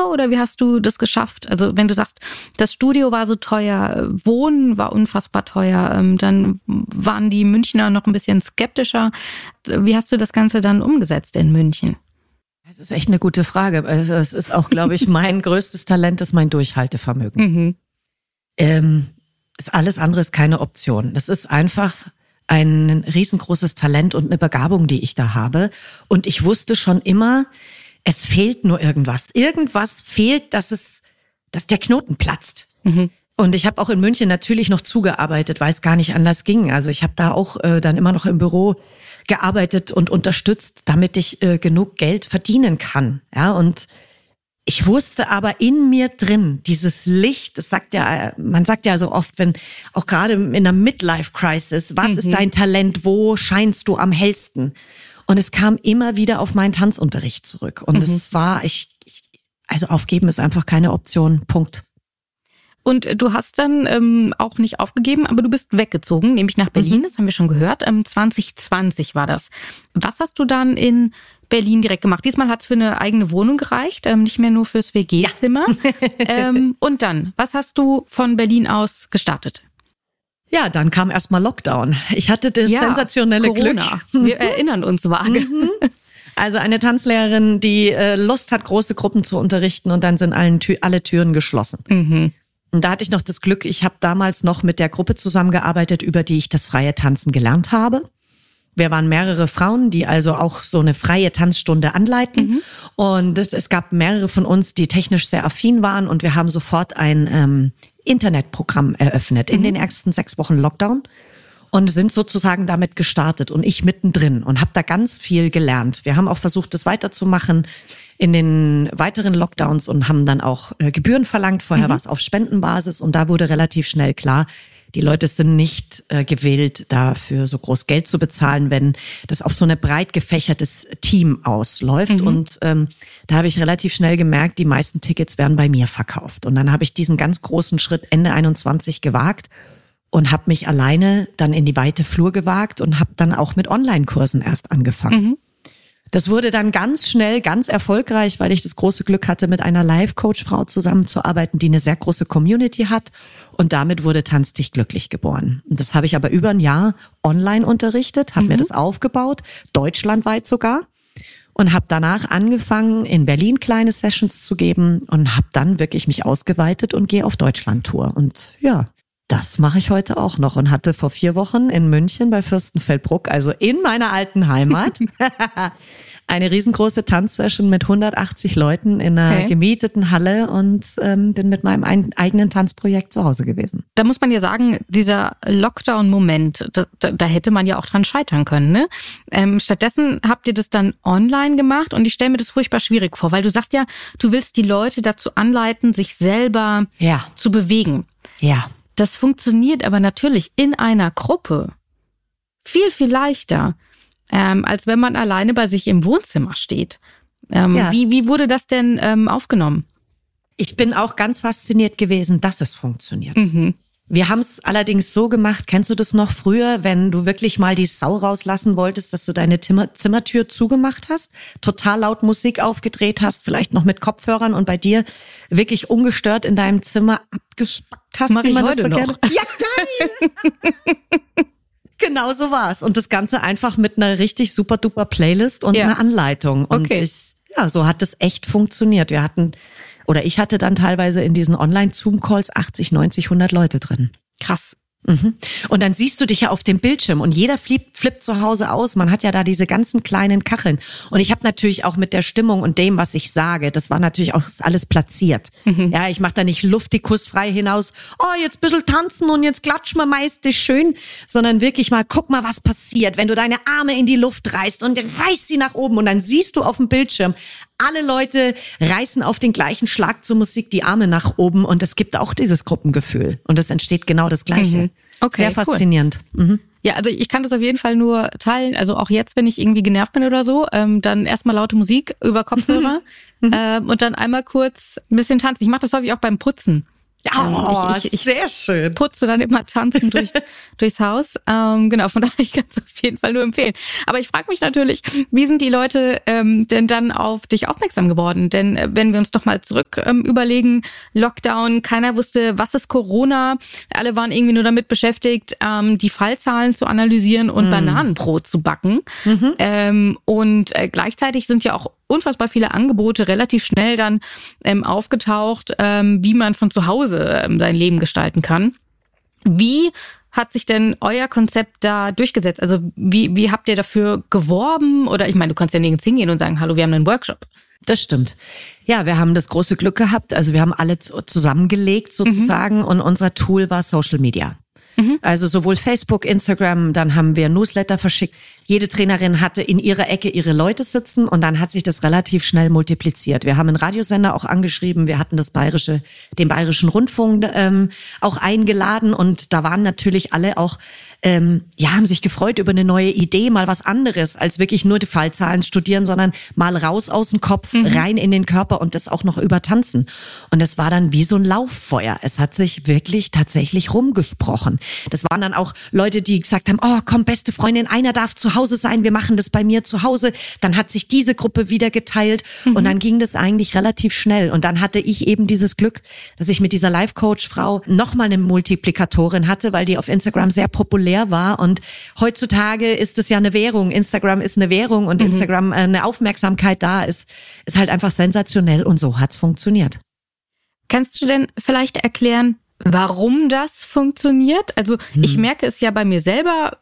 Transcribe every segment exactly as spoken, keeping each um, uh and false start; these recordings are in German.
oder wie hast du das geschafft? Also wenn du sagst, das Studio war so teuer, Wohnen war unfassbar teuer, dann waren die Münchner noch ein bisschen skeptischer. Wie hast du das Ganze dann umgesetzt in München? Das ist echt eine gute Frage. Es ist auch, glaube ich, mein größtes Talent ist mein Durchhaltevermögen. Mhm. Ähm, ist alles andere ist keine Option. Das ist einfach ein riesengroßes Talent und eine Begabung, die ich da habe. Und ich wusste schon immer, es fehlt nur irgendwas. Irgendwas fehlt, dass es, dass der Knoten platzt. Mhm. Und ich habe auch in München natürlich noch zugearbeitet, weil es gar nicht anders ging. Also ich habe da auch äh, dann immer noch im Büro gearbeitet und unterstützt, damit ich äh, genug Geld verdienen kann. Ja, und ich wusste aber in mir drin, dieses Licht, das sagt ja, man sagt ja so oft, wenn, auch gerade in einer Midlife-Crisis, was mhm. ist dein Talent, wo scheinst du am hellsten? Und es kam immer wieder auf meinen Tanzunterricht zurück. Und es mhm. war, ich, ich, also aufgeben ist einfach keine Option, Punkt. Und du hast dann ähm, auch nicht aufgegeben, aber du bist weggezogen, nämlich nach Berlin, mhm. das haben wir schon gehört. Ähm, zwanzig zwanzig war das. Was hast du dann in Berlin direkt gemacht? Diesmal hat es für eine eigene Wohnung gereicht, ähm, nicht mehr nur fürs W G-Zimmer. Ja. ähm, und dann, was hast du von Berlin aus gestartet? Ja, dann kam erstmal Lockdown. Ich hatte das ja, sensationelle Corona. Glück. Wir erinnern uns vage. Mhm. Also eine Tanzlehrerin, die äh, Lust hat, große Gruppen zu unterrichten und dann sind allen Tü- alle Türen geschlossen. Mhm. Und da hatte ich noch das Glück, ich habe damals noch mit der Gruppe zusammengearbeitet, über die ich das freie Tanzen gelernt habe. Wir waren mehrere Frauen, die also auch so eine freie Tanzstunde anleiten. Mhm. Und es gab mehrere von uns, die technisch sehr affin waren. Und wir haben sofort ein ähm, Internetprogramm eröffnet mhm. in den ersten sechs Wochen Lockdown. Und sind sozusagen damit gestartet und ich mittendrin und habe da ganz viel gelernt. Wir haben auch versucht, das weiterzumachen in den weiteren Lockdowns und haben dann auch äh, Gebühren verlangt. Vorher mhm. war es auf Spendenbasis und da wurde relativ schnell klar, die Leute sind nicht äh, gewillt, dafür so groß Geld zu bezahlen, wenn das auf so ein breit gefächertes Team ausläuft. Mhm. Und ähm, da habe ich relativ schnell gemerkt, die meisten Tickets werden bei mir verkauft. Und dann habe ich diesen ganz großen Schritt Ende einundzwanzig gewagt. Und habe mich alleine dann in die weite Flur gewagt und habe dann auch mit Online-Kursen erst angefangen. Mhm. Das wurde dann ganz schnell ganz erfolgreich, weil ich das große Glück hatte, mit einer Life-Coach-Frau zusammenzuarbeiten, die eine sehr große Community hat. Und damit wurde Tanz dich glücklich geboren. Und das habe ich aber über ein Jahr online unterrichtet, habe mhm. mir das aufgebaut, deutschlandweit sogar. Und habe danach angefangen, in Berlin kleine Sessions zu geben und habe dann wirklich mich ausgeweitet und gehe auf Deutschland-Tour. Und ja, das mache ich heute auch noch und hatte vor vier Wochen in München bei Fürstenfeldbruck, also in meiner alten Heimat, eine riesengroße Tanzsession mit hundertachtzig Leuten in einer okay. gemieteten Halle und ähm, bin mit meinem ein, eigenen Tanzprojekt zu Hause gewesen. Da muss man ja sagen, dieser Lockdown-Moment, da, da, da hätte man ja auch dran scheitern können, ne? Ähm, stattdessen habt ihr das dann online gemacht und ich stelle mir das furchtbar schwierig vor, weil du sagst ja, du willst die Leute dazu anleiten, sich selber ja. zu bewegen. Ja. Das funktioniert aber natürlich in einer Gruppe viel, viel leichter, ähm, als wenn man alleine bei sich im Wohnzimmer steht. Ähm, ja. wie, wie wurde das denn ähm, aufgenommen? Ich bin auch ganz fasziniert gewesen, dass es funktioniert. Mhm. Wir haben es allerdings so gemacht, kennst du das noch früher, wenn du wirklich mal die Sau rauslassen wolltest, dass du deine Zimmer- Zimmertür zugemacht hast, total laut Musik aufgedreht hast, vielleicht noch mit Kopfhörern und bei dir wirklich ungestört in deinem Zimmer abgespackt hast, das wie man das so noch. gerne. Ja, geil! Genau so war's. Und das Ganze einfach mit einer richtig super duper Playlist und ja. einer Anleitung. Und okay. ich, ja, so hat es echt funktioniert. Wir hatten Oder ich hatte dann teilweise in diesen Online-Zoom-Calls achtzig, neunzig, hundert Leute drin. Krass. Mhm. Und dann siehst du dich ja auf dem Bildschirm und jeder flippt, flippt zu Hause aus. Man hat ja da diese ganzen kleinen Kacheln. Und ich habe natürlich auch mit der Stimmung und dem, was ich sage, das war natürlich auch alles platziert. Mhm. Ja, ich mache da nicht luftikus frei hinaus, oh, jetzt ein bisschen tanzen und jetzt klatschen wir meist schön, sondern wirklich mal, guck mal, was passiert, wenn du deine Arme in die Luft reißt und reißt sie nach oben und dann siehst du auf dem Bildschirm, alle Leute reißen auf den gleichen Schlag zur Musik die Arme nach oben und es gibt auch dieses Gruppengefühl. Und es entsteht genau das Gleiche. Mhm. Okay, sehr faszinierend. Cool. Mhm. Ja, also ich kann das auf jeden Fall nur teilen. Also auch jetzt, wenn ich irgendwie genervt bin oder so, ähm, dann erstmal laute Musik über Kopfhörer mhm. ähm, und dann einmal kurz ein bisschen tanzen. Ich mache das häufig auch beim Putzen. Oh, ich, ich, ich sehr schön. Putze dann immer tanzen durch, durchs Haus. Ähm, genau, von daher, ich kann es auf jeden Fall nur empfehlen. Aber ich frage mich natürlich, wie sind die Leute ähm, denn dann auf dich aufmerksam geworden? Denn äh, wenn wir uns doch mal zurück ähm, überlegen, Lockdown, keiner wusste, was ist Corona. Alle waren irgendwie nur damit beschäftigt, ähm, die Fallzahlen zu analysieren und mm. Bananenbrot zu backen. Mhm. Ähm, und äh, gleichzeitig sind ja auch unfassbar viele Angebote relativ schnell dann ähm, aufgetaucht, ähm, wie man von zu Hause ähm, sein Leben gestalten kann. Wie hat sich denn euer Konzept da durchgesetzt? Also wie, wie habt ihr dafür geworben? Oder ich meine, du kannst ja nirgends hingehen und sagen, hallo, wir haben einen Workshop. Das stimmt. Ja, wir haben das große Glück gehabt. Also wir haben alle zusammengelegt sozusagen mhm. und unser Tool war Social Media. Mhm. Also sowohl Facebook, Instagram, dann haben wir Newsletter verschickt. Jede Trainerin hatte in ihrer Ecke ihre Leute sitzen und dann hat sich das relativ schnell multipliziert. Wir haben einen Radiosender auch angeschrieben, wir hatten das bayerische, den bayerischen Rundfunk ähm, auch eingeladen und da waren natürlich alle auch, ähm, ja, haben sich gefreut über eine neue Idee, mal was anderes als wirklich nur die Fallzahlen studieren, sondern mal raus aus dem Kopf, mhm. rein in den Körper und das auch noch über Tanzen. Und es war dann wie so ein Lauffeuer. Es hat sich wirklich tatsächlich rumgesprochen. Das waren dann auch Leute, die gesagt haben, oh komm, beste Freundin, einer darf zu Hause sein, wir machen das bei mir zu Hause. Dann hat sich diese Gruppe wieder geteilt mhm. und dann ging das eigentlich relativ schnell. Und dann hatte ich eben dieses Glück, dass ich mit dieser Life-Coach-Frau nochmal eine Multiplikatorin hatte, weil die auf Instagram sehr populär war. Und heutzutage ist es ja eine Währung. Instagram ist eine Währung und mhm. Instagram äh, eine Aufmerksamkeit da ist, ist halt einfach sensationell und so hat's funktioniert. Kannst du denn vielleicht erklären, warum das funktioniert? Also hm. ich merke es ja bei mir selber,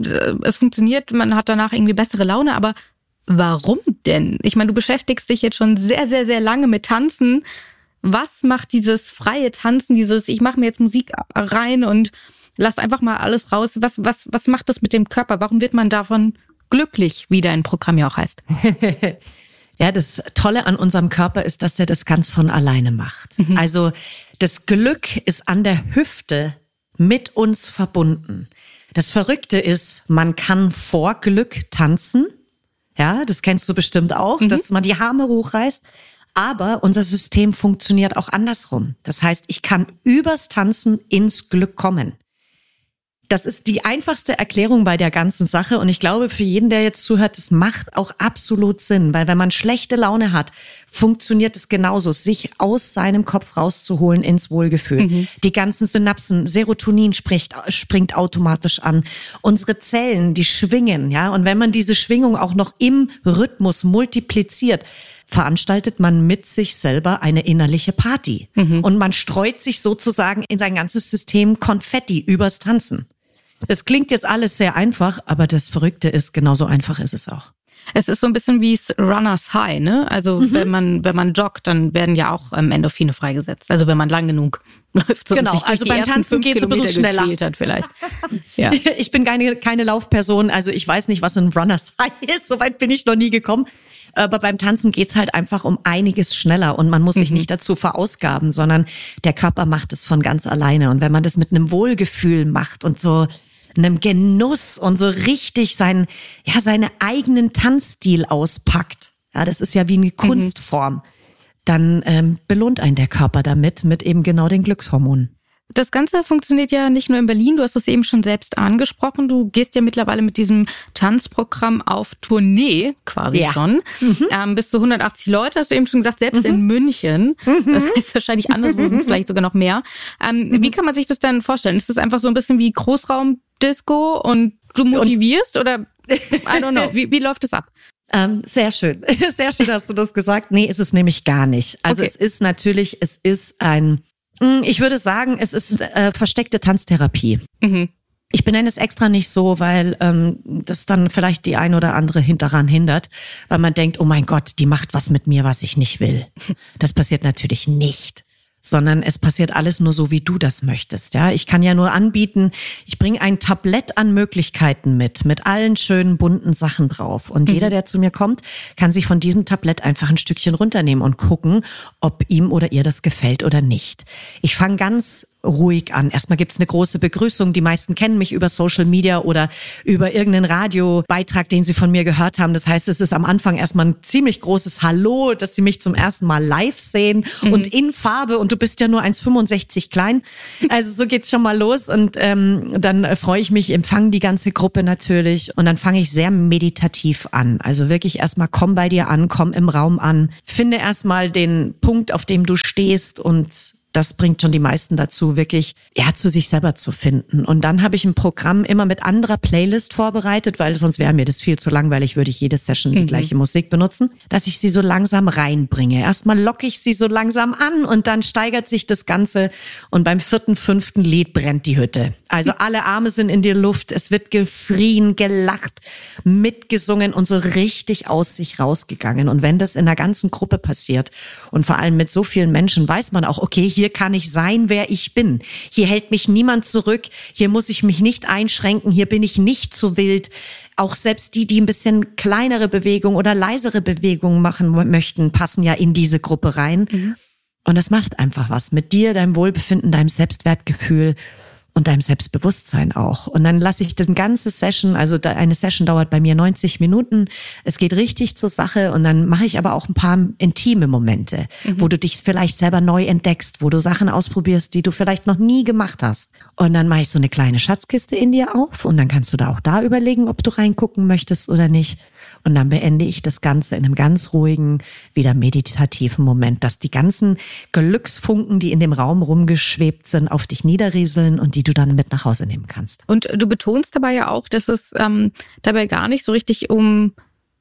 es funktioniert, man hat danach irgendwie bessere Laune, aber warum denn? Ich meine, du beschäftigst dich jetzt schon sehr, sehr, sehr lange mit Tanzen. Was macht dieses freie Tanzen, dieses, ich mache mir jetzt Musik rein und lass einfach mal alles raus. Was, was, was macht das mit dem Körper? Warum wird man davon glücklich, wie dein Programm ja auch heißt? Ja, das Tolle an unserem Körper ist, dass er das ganz von alleine macht. Mhm. Also das Glück ist an der Hüfte mit uns verbunden. Das Verrückte ist, man kann vor Glück tanzen. Ja, das kennst du bestimmt auch, mhm. dass man die Arme hochreißt. Aber unser System funktioniert auch andersrum. Das heißt, ich kann übers Tanzen ins Glück kommen. Das ist die einfachste Erklärung bei der ganzen Sache und ich glaube, für jeden, der jetzt zuhört, das macht auch absolut Sinn, weil wenn man schlechte Laune hat, funktioniert es genauso, sich aus seinem Kopf rauszuholen ins Wohlgefühl. Mhm. Die ganzen Synapsen, Serotonin spricht, springt automatisch an. Unsere Zellen, die schwingen, ja, und wenn man diese Schwingung auch noch im Rhythmus multipliziert, veranstaltet man mit sich selber eine innerliche Party. Mhm. Und man streut sich sozusagen in sein ganzes System Konfetti übers Tanzen. Das klingt jetzt alles sehr einfach, aber das Verrückte ist, genauso einfach ist es auch. Es ist so ein bisschen wie Runners High, ne? Also mhm. wenn man wenn man joggt, dann werden ja auch ähm, Endorphine freigesetzt. Also wenn man lang genug läuft, so genau. sich Also beim Tanzen geht es ein bisschen schneller. Hat vielleicht. Ja. Ich bin keine keine Laufperson, also ich weiß nicht, was ein Runners High ist. Soweit bin ich noch nie gekommen. Aber beim Tanzen geht's halt einfach um einiges schneller und man muss sich mhm. nicht dazu verausgaben, sondern der Körper macht es von ganz alleine. Und wenn man das mit einem Wohlgefühl macht und so einem Genuss und so richtig seinen, ja, seinen eigenen Tanzstil auspackt, ja, das ist ja wie eine Kunstform, mhm. dann ähm, belohnt einen der Körper damit, mit eben genau den Glückshormonen. Das Ganze funktioniert ja nicht nur in Berlin, du hast es eben schon selbst angesprochen. Du gehst ja mittlerweile mit diesem Tanzprogramm auf Tournee quasi ja. schon. Mhm. Ähm, bis zu hundertachtzig Leute, hast du eben schon gesagt, selbst mhm. in München. Mhm. Das heißt wahrscheinlich anderswo sind es vielleicht sogar noch mehr. Ähm, mhm. Wie kann man sich das denn vorstellen? Ist das einfach so ein bisschen wie Großraumdisco und du motivierst und oder I don't know, wie, wie läuft es ab? Ähm, sehr schön. Sehr schön hast du das gesagt. Nee, ist es nämlich gar nicht. Also okay. es ist natürlich, es ist ein Ich würde sagen, es ist äh, versteckte Tanztherapie. Mhm. Ich benenne es extra nicht so, weil ähm, das dann vielleicht die ein oder andere daran hindert, weil man denkt, oh mein Gott, die macht was mit mir, was ich nicht will. Das passiert natürlich nicht, sondern es passiert alles nur so, wie du das möchtest. Ja, ich kann ja nur anbieten, ich bringe ein Tablett an Möglichkeiten mit, mit allen schönen bunten Sachen drauf. Und mhm. jeder, der zu mir kommt, kann sich von diesem Tablett einfach ein Stückchen runternehmen und gucken, ob ihm oder ihr das gefällt oder nicht. Ich fange ganz ruhig an. Erstmal gibt's eine große Begrüßung. Die meisten kennen mich über Social Media oder über irgendeinen Radiobeitrag, den sie von mir gehört haben. Das heißt, es ist am Anfang erstmal ein ziemlich großes Hallo, dass sie mich zum ersten Mal live sehen mhm. und in Farbe. Und du bist ja nur eins Komma fünfundsechzig klein. Also so geht's schon mal los. Und ähm, dann äh, freue ich mich, empfange die ganze Gruppe natürlich. Und dann fange ich sehr meditativ an. Also wirklich erstmal komm bei dir an, komm im Raum an. Finde erstmal den Punkt, auf dem du stehst, und das bringt schon die meisten dazu, wirklich ja zu sich selber zu finden. Und dann habe ich ein Programm immer mit anderer Playlist vorbereitet, weil sonst wäre mir das viel zu langweilig, würde ich jede Session die mhm. gleiche Musik benutzen, dass ich sie so langsam reinbringe. Erstmal locke ich sie so langsam an und dann steigert sich das Ganze und beim vierten, fünften Lied brennt die Hütte. Also alle Arme sind in der Luft, es wird geschrien, gelacht, mitgesungen und so richtig aus sich rausgegangen. Und wenn das in der ganzen Gruppe passiert und vor allem mit so vielen Menschen, weiß man auch, okay, hier kann ich sein, wer ich bin. Hier hält mich niemand zurück. Hier muss ich mich nicht einschränken. Hier bin ich nicht zu wild. Auch selbst die, die ein bisschen kleinere Bewegungen oder leisere Bewegungen machen möchten, passen ja in diese Gruppe rein. Mhm. Und das macht einfach was mit dir, deinem Wohlbefinden, deinem Selbstwertgefühl und deinem Selbstbewusstsein auch. Und dann lasse ich das ganze Session, also eine Session dauert bei mir neunzig Minuten. Es geht richtig zur Sache und dann mache ich aber auch ein paar intime Momente, mhm. wo du dich vielleicht selber neu entdeckst, wo du Sachen ausprobierst, die du vielleicht noch nie gemacht hast. Und dann mache ich so eine kleine Schatzkiste in dir auf und dann kannst du da auch da überlegen, ob du reingucken möchtest oder nicht. Und dann beende ich das Ganze in einem ganz ruhigen, wieder meditativen Moment, dass die ganzen Glücksfunken, die in dem Raum rumgeschwebt sind, auf dich niederrieseln und die du dann mit nach Hause nehmen kannst. Und du betonst dabei ja auch, dass es ähm, dabei gar nicht so richtig um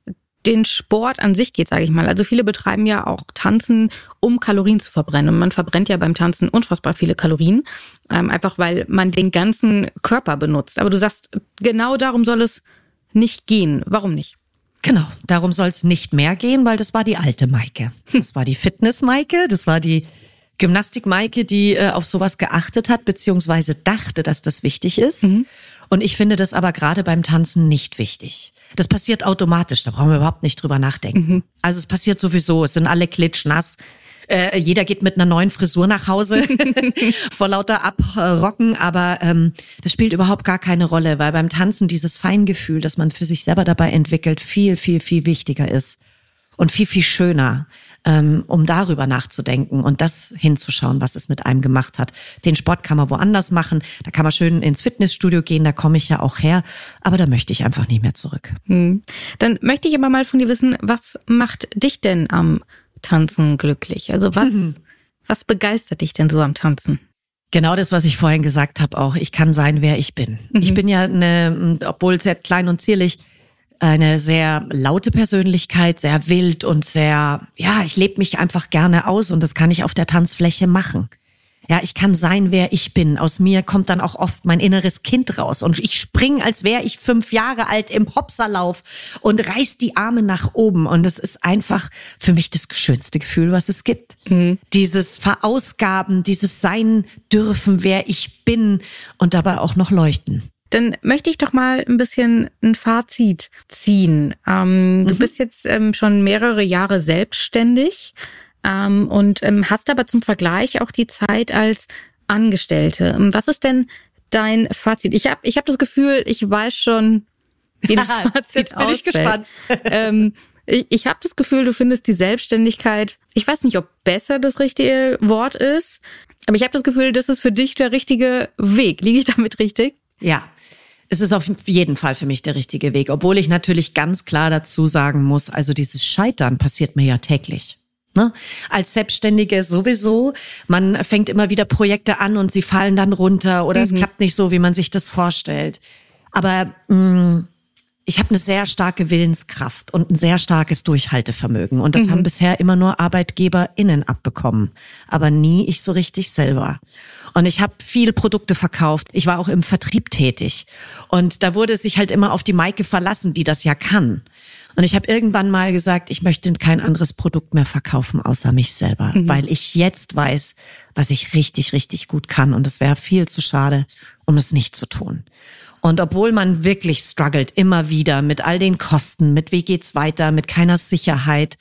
den Sport an sich geht, sage ich mal. Also viele betreiben ja auch Tanzen, um Kalorien zu verbrennen. Und man verbrennt ja beim Tanzen unfassbar viele Kalorien, ähm, einfach weil man den ganzen Körper benutzt. Aber du sagst, genau darum soll es nicht gehen. Warum nicht? Genau, darum soll es nicht mehr gehen, weil das war die alte Maike. Das war die Fitness-Maike, das war die Gymnastik-Maike, die äh, auf sowas geachtet hat, beziehungsweise dachte, dass das wichtig ist. Mhm. Und ich finde das aber gerade beim Tanzen nicht wichtig. Das passiert automatisch, da brauchen wir überhaupt nicht drüber nachdenken. Mhm. Also es passiert sowieso, es sind alle klitschnass. Äh, jeder geht mit einer neuen Frisur nach Hause vor lauter Abrocken, aber ähm, das spielt überhaupt gar keine Rolle, weil beim Tanzen dieses Feingefühl, das man für sich selber dabei entwickelt, viel, viel, viel wichtiger ist und viel, viel schöner, ähm, um darüber nachzudenken und das hinzuschauen, was es mit einem gemacht hat. Den Sport kann man woanders machen, da kann man schön ins Fitnessstudio gehen, da komme ich ja auch her, aber da möchte ich einfach nicht mehr zurück. Hm. Dann möchte ich aber mal von dir wissen, was macht dich denn am Tanzen glücklich? Also was, mhm. was begeistert dich denn so am Tanzen? Genau das, was ich vorhin gesagt habe auch. Ich kann sein, wer ich bin. Mhm. Ich bin ja eine, obwohl sehr klein und zierlich, eine sehr laute Persönlichkeit, sehr wild und sehr, ja, ich lebe mich einfach gerne aus und das kann ich auf der Tanzfläche machen. Ja, ich kann sein, wer ich bin. Aus mir kommt dann auch oft mein inneres Kind raus und ich springe, als wäre ich fünf Jahre alt im Hopserlauf und reiß die Arme nach oben und das ist einfach für mich das schönste Gefühl, was es gibt. Mhm. Dieses Verausgaben, dieses Sein dürfen, wer ich bin und dabei auch noch leuchten. Dann möchte ich doch mal ein bisschen ein Fazit ziehen. Ähm, mhm. Du bist jetzt ähm, schon mehrere Jahre selbstständig. Ähm, und ähm, hast aber zum Vergleich auch die Zeit als Angestellte. Was ist denn dein Fazit? Ich habe ich hab das Gefühl, ich weiß schon, wie das Fazit Jetzt bin ausfällt. Ich gespannt. ähm, ich ich habe das Gefühl, du findest die Selbstständigkeit, ich weiß nicht, ob besser das richtige Wort ist, aber ich habe das Gefühl, das ist für dich der richtige Weg. Liege ich damit richtig? Ja. Es ist auf jeden Fall für mich der richtige Weg, obwohl ich natürlich ganz klar dazu sagen muss, also dieses Scheitern passiert mir ja täglich. Ne? Als Selbstständige sowieso, man fängt immer wieder Projekte an und sie fallen dann runter oder mhm. es klappt nicht so, wie man sich das vorstellt. Aber mh, ich habe eine sehr starke Willenskraft und ein sehr starkes Durchhaltevermögen und das mhm. haben bisher immer nur ArbeitgeberInnen abbekommen, aber nie ich so richtig selber. Und ich habe viele Produkte verkauft. Ich war auch im Vertrieb tätig. Und da wurde sich halt immer auf die Maike verlassen, die das ja kann. Und ich habe irgendwann mal gesagt, ich möchte kein anderes Produkt mehr verkaufen, außer mich selber. Mhm. Weil ich jetzt weiß, was ich richtig, richtig gut kann. Und es wäre viel zu schade, um es nicht zu tun. Und obwohl man wirklich struggelt, immer wieder mit all den Kosten, mit wie geht's weiter, mit keiner Sicherheit,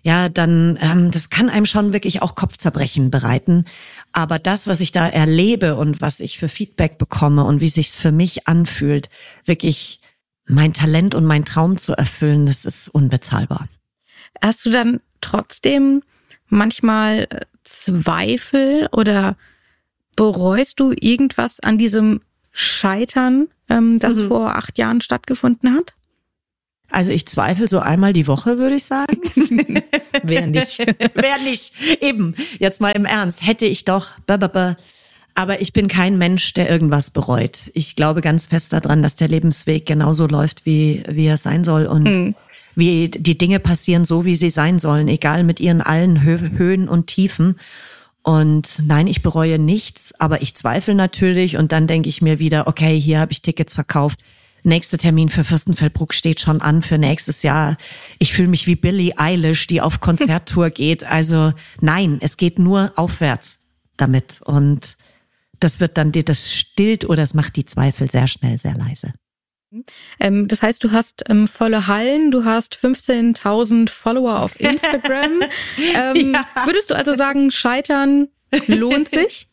ja, dann, ähm, das kann einem schon wirklich auch Kopfzerbrechen bereiten. Aber das, was ich da erlebe und was ich für Feedback bekomme und wie sich's für mich anfühlt, wirklich mein Talent und mein Traum zu erfüllen, das ist unbezahlbar. Hast du dann trotzdem manchmal Zweifel oder bereust du irgendwas an diesem Scheitern, ähm, das mhm. vor acht Jahren stattgefunden hat? Also ich zweifle so einmal die Woche, würde ich sagen. Wer nicht? Wer nicht? Eben, jetzt mal im Ernst. Hätte ich doch. Aber ich bin kein Mensch, der irgendwas bereut. Ich glaube ganz fest daran, dass der Lebensweg genauso läuft, wie, wie er sein soll. Und mhm. wie die Dinge passieren, so wie sie sein sollen. Egal mit ihren allen Hö- Höhen und Tiefen. Und nein, ich bereue nichts, aber ich zweifle natürlich. Und dann denke ich mir wieder, okay, hier habe ich Tickets verkauft. Nächster Termin für Fürstenfeldbruck steht schon an für nächstes Jahr. Ich fühle mich wie Billie Eilish, die auf Konzerttour geht. Also nein, es geht nur aufwärts damit. Und das wird dann, das stillt oder es macht die Zweifel sehr schnell, sehr leise. Ähm, das heißt, du hast ähm, volle Hallen, du hast fünfzehntausend Follower auf Instagram. ähm, ja. Würdest du also sagen, Scheitern lohnt sich?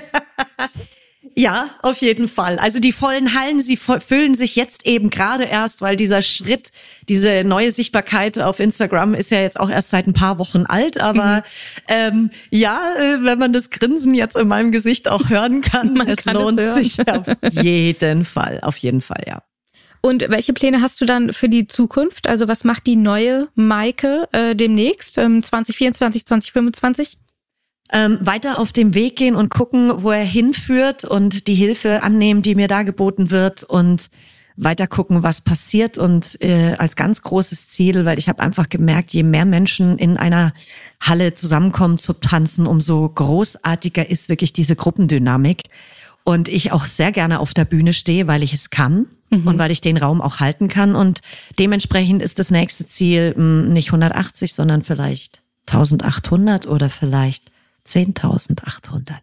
Ja, auf jeden Fall. Also die vollen Hallen, sie füllen sich jetzt eben gerade erst, weil dieser Schritt, diese neue Sichtbarkeit auf Instagram ist ja jetzt auch erst seit ein paar Wochen alt. Aber mhm. ähm, ja, wenn man das Grinsen jetzt in meinem Gesicht auch hören kann, man es kann lohnt es sich auf jeden Fall, auf jeden Fall, ja. Und welche Pläne hast du dann für die Zukunft? Also was macht die neue Maike äh, demnächst, ähm, zwanzig vierundzwanzig, zwanzig fünfundzwanzig? Ähm, weiter auf dem Weg gehen und gucken, wo er hinführt und die Hilfe annehmen, die mir da geboten wird und weiter gucken, was passiert und äh, als ganz großes Ziel, weil ich habe einfach gemerkt, je mehr Menschen in einer Halle zusammenkommen zu tanzen, umso großartiger ist wirklich diese Gruppendynamik und ich auch sehr gerne auf der Bühne stehe, weil ich es kann mhm. und weil ich den Raum auch halten kann und dementsprechend ist das nächste Ziel mh, nicht hundertachtzig, sondern vielleicht eintausendachthundert oder vielleicht zehntausendachthundert.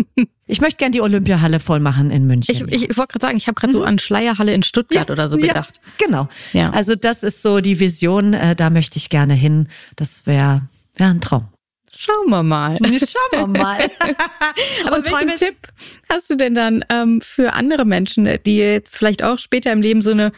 Ich möchte gern die Olympiahalle voll machen in München. Ich, ich, ich wollte gerade sagen, ich habe gerade mhm. so an Schleierhalle in Stuttgart ja, oder so gedacht. Ja, genau. Ja. Also das ist so die Vision, äh, da möchte ich gerne hin. Das wäre wär ein Traum. Schauen wir mal. Schauen wir mal. Aber und welchen Tipp hast du denn dann ähm, für andere Menschen, die jetzt vielleicht auch später im Leben so eine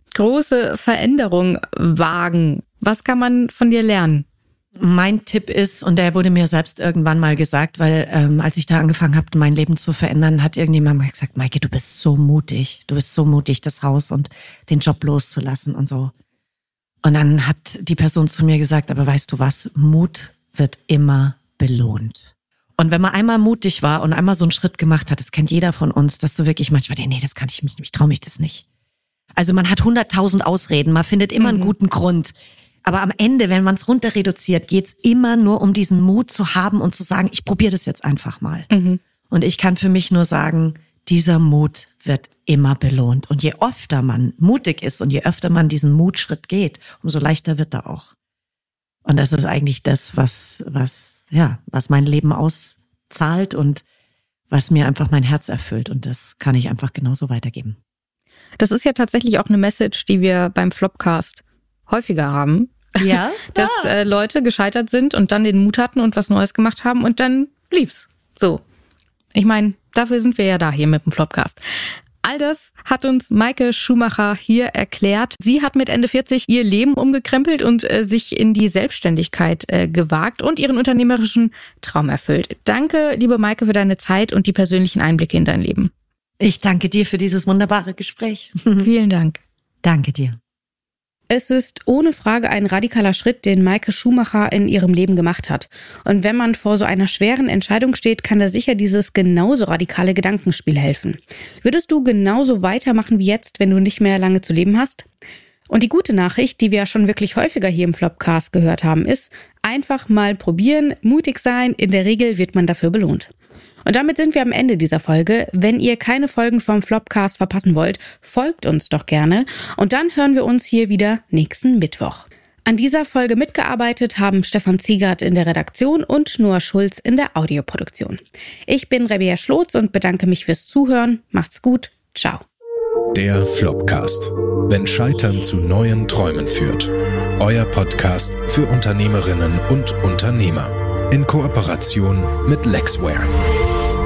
große Veränderung wagen? Was kann man von dir lernen? Mein Tipp ist, und der wurde mir selbst irgendwann mal gesagt, weil ähm, als ich da angefangen habe, mein Leben zu verändern, hat irgendjemand mal gesagt, Maike, du bist so mutig, du bist so mutig, das Haus und den Job loszulassen und so. Und dann hat die Person zu mir gesagt, aber weißt du was, Mut wird immer belohnt. Und wenn man einmal mutig war und einmal so einen Schritt gemacht hat, das kennt jeder von uns, dass du wirklich manchmal denkst, nee, das kann ich mich nicht, ich traue mich das nicht. Also man hat hunderttausend Ausreden, man findet immer einen guten Grund. Aber am Ende, wenn man es runter reduziert, geht's immer nur um diesen Mut zu haben und zu sagen, ich probiere das jetzt einfach mal. Mhm. Und ich kann für mich nur sagen, dieser Mut wird immer belohnt. Und je öfter man mutig ist und je öfter man diesen Mutschritt geht, umso leichter wird er auch. Und das ist eigentlich das, was, was, ja, was mein Leben auszahlt und was mir einfach mein Herz erfüllt. Und das kann ich einfach genauso weitergeben. Das ist ja tatsächlich auch eine Message, die wir beim Flopcast häufiger haben. Ja. Dass ah. äh, Leute gescheitert sind und dann den Mut hatten und was Neues gemacht haben und dann lief's. So. Ich meine, dafür sind wir ja da hier mit dem Flopcast. All das hat uns Maike Schumacher hier erklärt. Sie hat mit Ende vierzig ihr Leben umgekrempelt und äh, sich in die Selbstständigkeit äh, gewagt und ihren unternehmerischen Traum erfüllt. Danke, liebe Maike, für deine Zeit und die persönlichen Einblicke in dein Leben. Ich danke dir für dieses wunderbare Gespräch. Vielen Dank. Danke dir. Es ist ohne Frage ein radikaler Schritt, den Maike Schumacher in ihrem Leben gemacht hat. Und wenn man vor so einer schweren Entscheidung steht, kann da sicher dieses genauso radikale Gedankenspiel helfen. Würdest du genauso weitermachen wie jetzt, wenn du nicht mehr lange zu leben hast? Und die gute Nachricht, die wir ja schon wirklich häufiger hier im Flopcast gehört haben, ist, einfach mal probieren, mutig sein, in der Regel wird man dafür belohnt. Und damit sind wir am Ende dieser Folge. Wenn ihr keine Folgen vom Flopcast verpassen wollt, folgt uns doch gerne. Und dann hören wir uns hier wieder nächsten Mittwoch. An dieser Folge mitgearbeitet haben Stefan Ziegert in der Redaktion und Noah Schulz in der Audioproduktion. Ich bin Rebea Schlotz und bedanke mich fürs Zuhören. Macht's gut. Ciao. Der Flopcast. Wenn Scheitern zu neuen Träumen führt. euer Podcast für Unternehmerinnen und Unternehmer. In Kooperation mit Lexware.